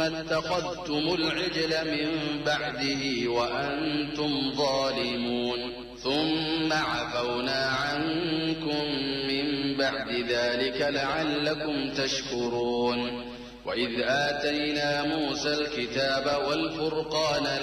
اتخذتم العجل من بعده وأنتم ظالمون ثم عفونا عنكم من بعد ذلك لعلكم تشكرون وإذ آتينا موسى الكتاب والفرقان